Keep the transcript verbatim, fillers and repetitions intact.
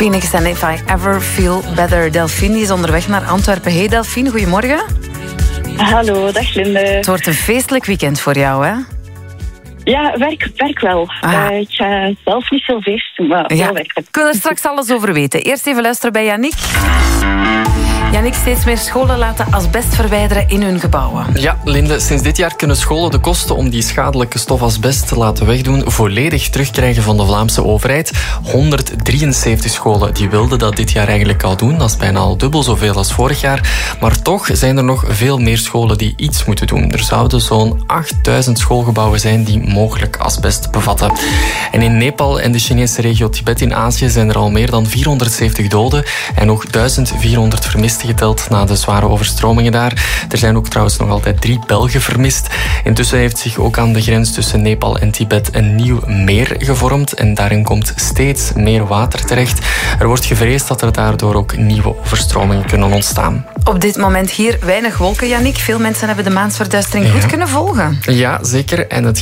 Phoenix en If I Ever Feel Better. Delphine is onderweg naar Antwerpen. Hey Delphine, goedemorgen. Hallo, dag Linde. Het wordt een feestelijk weekend voor jou, hè? Ja, werk, werk wel. Ah. Uh, ik ga zelf niet veel feesten, maar Ja, wel werken. ik wil er straks alles over weten. Eerst even luisteren bij Yannick. Yannick, steeds meer scholen laten asbest verwijderen in hun gebouwen. Ja, Linde, sinds dit jaar kunnen scholen de kosten om die schadelijke stof asbest te laten wegdoen volledig terugkrijgen van de Vlaamse overheid. honderddrieënzeventig scholen die wilden dat dit jaar eigenlijk al doen. Dat is bijna al dubbel zoveel als vorig jaar. Maar toch zijn er nog veel meer scholen die iets moeten doen. Er zouden zo'n achtduizend schoolgebouwen zijn die mogelijk asbest bevatten. En in Nepal en de Chinese regio Tibet in Azië zijn er al meer dan vierhonderdzeventig doden en nog duizend vierhonderd vermisten geteld na de zware overstromingen daar. Er zijn ook trouwens nog altijd drie Belgen vermist. Intussen heeft zich ook aan de grens tussen Nepal en Tibet een nieuw meer gevormd en daarin komt steeds meer water terecht. Er wordt gevreesd dat er daardoor ook nieuwe overstromingen kunnen ontstaan. Op dit moment hier weinig wolken, Yannick. Veel mensen hebben de maansverduistering Ja. goed kunnen volgen. Ja, zeker. En het